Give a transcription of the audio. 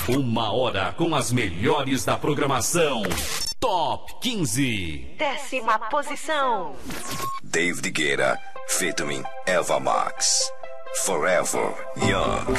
Uma hora com as melhores da programação. Top 15. 10ª posição. David Guetta, featuring Eva Max. Forever Young.